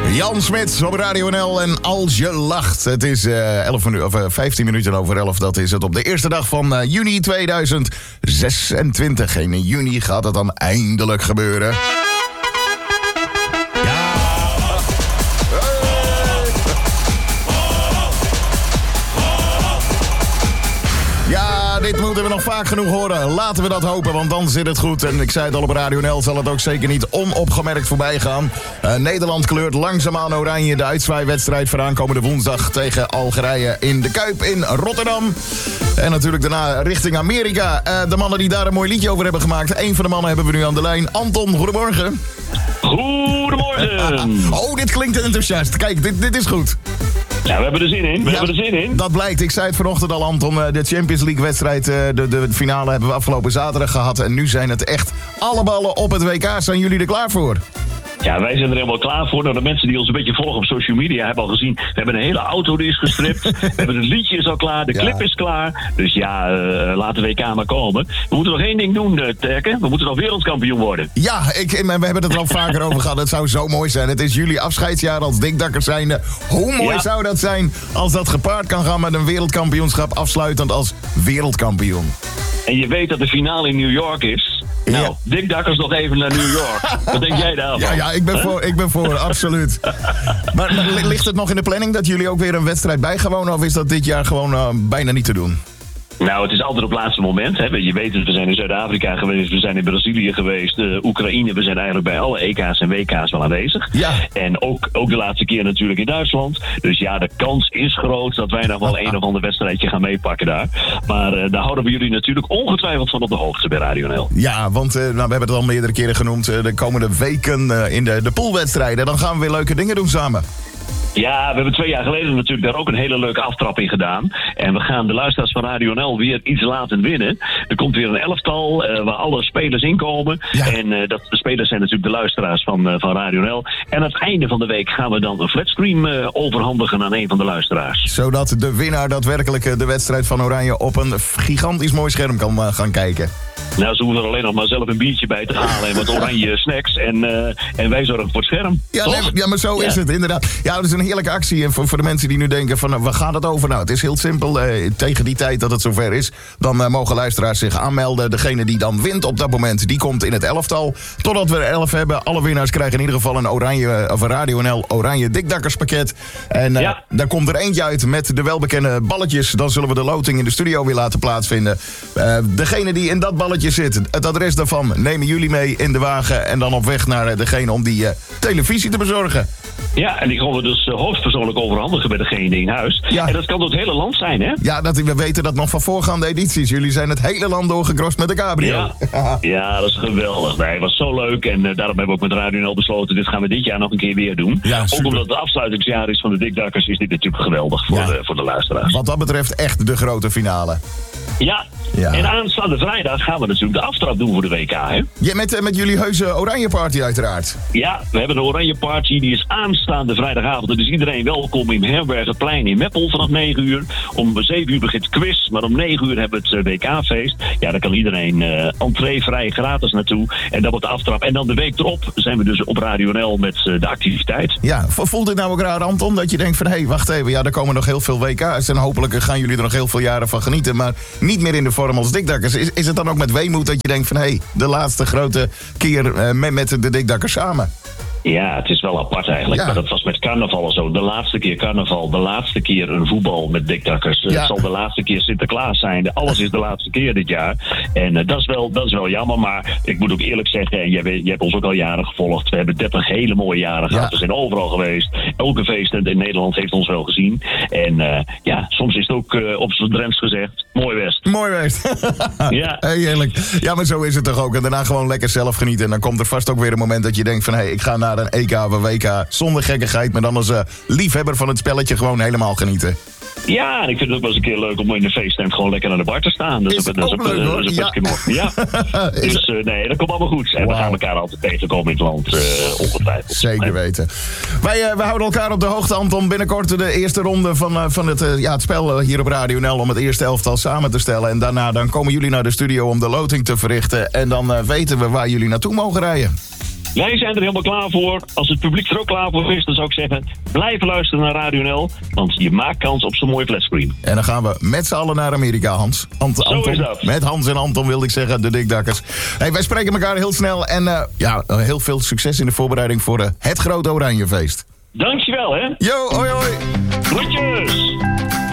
Jan Smit op Radio NL en Als je lacht. Het is 15 minuten over 11. Dat is het op de eerste dag van juni 2026. En in juni gaat het dan eindelijk gebeuren. Dit moeten we nog vaak genoeg horen. Laten we dat hopen, want dan zit het goed. En ik zei het al, op Radio NL zal het ook zeker niet onopgemerkt voorbij gaan. Nederland kleurt langzaamaan oranje. De uitzwaaiwedstrijd voor aankomende woensdag tegen Algerije in de Kuip in Rotterdam. En natuurlijk daarna richting Amerika. De mannen die daar een mooi liedje over hebben gemaakt. Eén van de mannen hebben we nu aan de lijn. Anton, goedemorgen. Goedemorgen. Oh, dit klinkt enthousiast. Kijk, dit is goed. Ja, we hebben er zin in. We hebben er zin in. Dat blijkt. Ik zei het vanochtend al, Anton. De Champions League wedstrijd, de finale hebben we afgelopen zaterdag gehad. En nu zijn het echt alle ballen op het WK. Zijn jullie er klaar voor? Ja, wij zijn er helemaal klaar voor. Nou, de mensen die ons een beetje volgen op social media hebben al gezien. We hebben een hele auto die is gestript. We hebben het liedje is al klaar. De clip is klaar. Dus ja, laat de WK maar komen. We moeten nog één ding doen, Terke. We moeten nog wereldkampioen worden. Ja, we hebben het er al vaker over gehad. Het zou zo mooi zijn. Het is jullie afscheidsjaar als dikdakkers zijnde. Hoe mooi zou dat zijn als dat gepaard kan gaan met een wereldkampioenschap afsluitend als wereldkampioen. En je weet dat de finale in New York is. Nou, dikdakkers nog even naar New York. Wat denk jij daarvan? Ja, ik ben voor, absoluut. Maar ligt het nog in de planning dat jullie ook weer een wedstrijd bijgewonen? Of is dat dit jaar gewoon bijna niet te doen? Nou, het is altijd op het laatste moment. Hè. Je weet het, we zijn in Zuid-Afrika geweest, we zijn in Brazilië geweest, Oekraïne. We zijn eigenlijk bij alle EK's en WK's wel aanwezig. Ja. En ook de laatste keer natuurlijk in Duitsland. Dus ja, de kans is groot dat wij nog wel een of ander wedstrijdje gaan meepakken daar. Maar daar houden we jullie natuurlijk ongetwijfeld van op de hoogte bij Radio NL. Ja, want we hebben het al meerdere keren genoemd. De komende weken in de poolwedstrijden. Dan gaan we weer leuke dingen doen samen. Ja, we hebben 2 jaar geleden natuurlijk daar ook een hele leuke aftrap in gedaan. En we gaan de luisteraars van Radio NL weer iets laten winnen. Er komt weer een elftal waar alle spelers inkomen. Ja. En de spelers zijn natuurlijk de luisteraars van Radio NL. En aan het einde van de week gaan we dan een flatscreen overhandigen aan een van de luisteraars. Zodat de winnaar daadwerkelijk de wedstrijd van Oranje op een gigantisch mooi scherm kan gaan kijken. Nou, ze hoeven er alleen nog maar zelf een biertje bij te halen en wat oranje snacks. En wij zorgen voor het scherm. Ja, maar zo is het inderdaad. Ja, dat is een heerlijke actie. En voor de mensen die nu denken van, waar gaat het over? Nou, het is heel simpel. Tegen die tijd dat het zover is, dan mogen luisteraars zich aanmelden. Degene die dan wint op dat moment, die komt in het elftal. Totdat we er 11 hebben. Alle winnaars krijgen in ieder geval een Radio NL oranje dikdakkerspakket. En daar komt er eentje uit met de welbekende balletjes. Dan zullen we de loting in de studio weer laten plaatsvinden. Degene die in dat balletje zit, het adres daarvan nemen jullie mee in de wagen en dan op weg naar degene om die televisie te bezorgen. Ja, en die gaan we dus hoofdpersoonlijk overhandigen bij degene in huis. Ja. En dat kan door het hele land zijn, hè? Ja, we weten dat nog van voorgaande edities. Jullie zijn het hele land doorgekrost met de cabrio. Ja, dat is geweldig. Nee, het was zo leuk en daarom hebben we ook met Radio NL besloten, dit gaan we dit jaar nog een keer weer doen. Ja, ook omdat het afsluitingsjaar is van de Dikdakkers, is dit natuurlijk geweldig voor de luisteraars. Wat dat betreft echt de grote finale. Ja. En aanstaande vrijdag gaan we natuurlijk de aftrap doen voor de WK, hè? Ja, met jullie heuse oranje party uiteraard. Ja, we hebben een oranje party, die is aanstaande vrijdagavond. Dus iedereen welkom in Herbergenplein in Meppel vanaf 9 uur. Om 7 uur begint quiz, maar om 9 uur hebben we het WK-feest. Ja, daar kan iedereen entreevrij gratis naartoe. En dan wordt de aftrap. En dan de week erop zijn we dus op Radio NL met de activiteit. Ja, voelt dit nou ook raar, Anton, dat je denkt van, hé, wacht even, ja, er komen nog heel veel WK's en hopelijk gaan jullie er nog heel veel jaren van genieten, maar niet meer in de vorm als dikdakkers. Is het dan ook met weemoed dat je denkt van, hé, de laatste grote keer met de dikdakkers samen? Ja, het is wel apart eigenlijk. Ja. Maar dat was met carnaval en zo. De laatste keer carnaval, de laatste keer een voetbal met dikdakkers. Het zal de laatste keer Sinterklaas zijn. Alles is de laatste keer dit jaar. En dat is wel jammer. Maar ik moet ook eerlijk zeggen, en jij hebt ons ook al jaren gevolgd. We hebben 30 hele mooie jaren gehad. We zijn overal geweest. Elke feest in Nederland heeft ons wel gezien. En soms is het ook op z'n Drents gezegd, mooi West. Mooi West. Ja. Heerlijk. Ja, maar zo is het toch ook. En daarna gewoon lekker zelf genieten. En dan komt er vast ook weer een moment dat je denkt van, hé, ik ga naar een EK of een WK zonder gekkigheid, maar dan als liefhebber van het spelletje gewoon helemaal genieten. Ja, en ik vind het ook wel eens een keer leuk om in de feesttent gewoon lekker aan de bar te staan. Dat is ook leuk, hoor. Ja. Dus dat komt allemaal goed. En we gaan elkaar altijd tegenkomen in het land, ongetwijfeld. Zeker weten. We houden elkaar op de hoogte, Anton. Binnenkort de eerste ronde van het spel hier op Radio NL om het eerste elftal samen te stellen. En daarna dan komen jullie naar de studio om de loting te verrichten. En dan weten we waar jullie naartoe mogen rijden. Wij zijn er helemaal klaar voor. Als het publiek er ook klaar voor is, dan zou ik zeggen... blijf luisteren naar Radio NL, want je maakt kans op zo'n mooie flatscreen. En dan gaan we met z'n allen naar Amerika, Hans. Zo is dat. Met Hans en Anton wilde ik zeggen, de dikdakkers. Hey, wij spreken elkaar heel snel en heel veel succes in de voorbereiding voor het Grote Oranjefeest. Dankjewel, hè. Yo, hoi hoi. Groetjes.